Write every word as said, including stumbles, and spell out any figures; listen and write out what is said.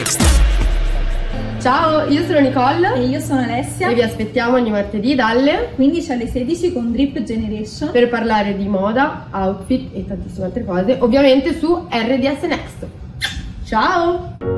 Next. Ciao, io sono Nicole e io sono Alessia e vi aspettiamo ogni martedì dalle quindici alle sedici con Drip Generation per parlare di moda, outfit e tantissime altre cose, ovviamente su R D S Next. Ciao!